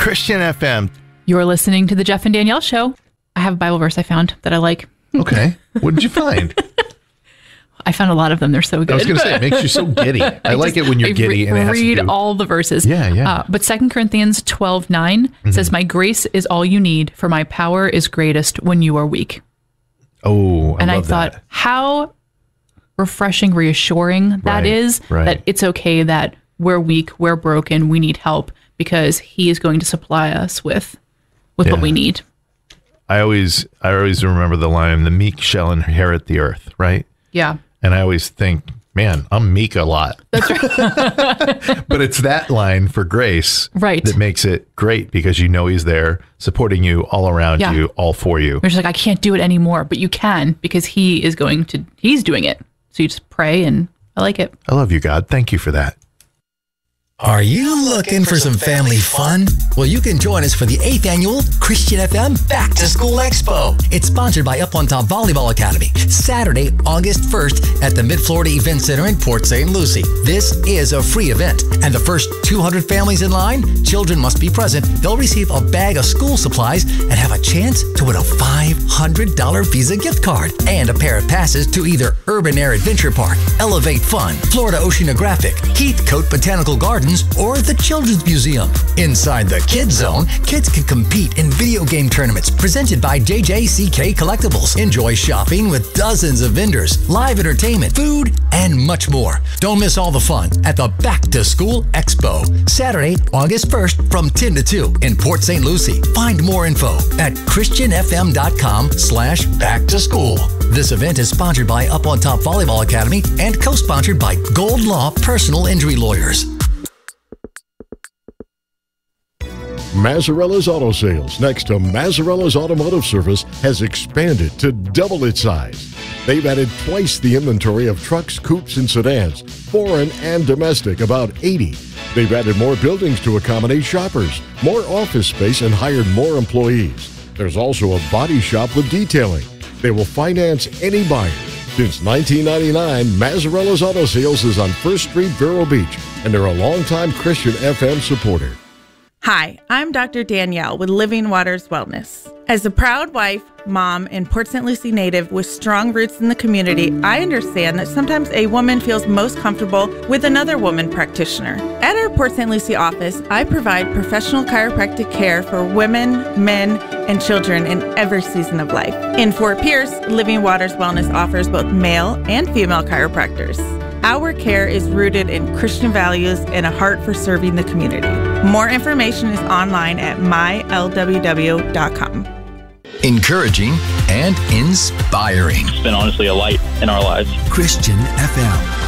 Christian FM. You're listening to the Jeff and Danielle Show. I have a Bible verse I found that I like. Okay. What did you find? I found a lot of them. They're so good. I was going to say, it makes you so giddy. I like it when you're giddy and it has read to do... all the verses. Yeah. But 2 Corinthians 12:9 says, my grace is all you need, for my power is greatest when you are weak. Oh, And I love thought, that. how refreshing, reassuring that is, that it's okay that we're weak, we're broken, we need help, because he is going to supply us with what we need. I always remember the line, the meek shall inherit the earth, right? Yeah. And I always think, man, I'm meek a lot. That's right. But it's that line for grace that makes it great, because you know he's there supporting you, all around you, all for you. You're just like, I can't do it anymore, but you can, because he's doing it. So you just pray, and I like it. I love you, God. Thank you for that. Are you looking for some family fun? Well, you can join us for the 8th annual Christian FM Back to School Expo. It's sponsored by Up on Top Volleyball Academy. Saturday, August 1st at the Mid-Florida Event Center in Port St. Lucie. This is a free event, and the first 200 families in line, children must be present. They'll receive a bag of school supplies and have a chance to win a $500 Visa gift card and a pair of passes to either Urban Air Adventure Park, Elevate Fun, Florida Oceanographic, Heathcote Botanical Gardens, or the Children's Museum. Inside the Kids Zone, kids can compete in video game tournaments presented by JJCK Collectibles. Enjoy shopping with dozens of vendors, live entertainment, food, and much more. Don't miss all the fun at the Back to School Expo, Saturday, August 1st from 10 to 2 in Port St. Lucie. Find more info at christianfm.com/backtoschool. This event is sponsored by Up on Top Volleyball Academy and co-sponsored by Gold Law Personal Injury Lawyers. Mazzarella's Auto Sales, next to Mazzarella's Automotive Service, has expanded to double its size. They've added twice the inventory of trucks, coupes, and sedans, foreign and domestic, about 80. They've added more buildings to accommodate shoppers, more office space, and hired more employees. There's also a body shop with detailing. They will finance any buyer. Since 1999, Mazzarella's Auto Sales is on 1st Street, Vero Beach, and they're a longtime Christian FM supporter. Hi, I'm Dr. Danielle with Living Waters Wellness. As a proud wife, mom, and Port St. Lucie native with strong roots in the community, I understand that sometimes a woman feels most comfortable with another woman practitioner. At our Port St. Lucie office, I provide professional chiropractic care for women, men, and children in every season of life. In Fort Pierce, Living Waters Wellness offers both male and female chiropractors. Our care is rooted in Christian values and a heart for serving the community. More information is online at mylww.com. Encouraging and inspiring. It's been honestly a light in our lives. Christian FM.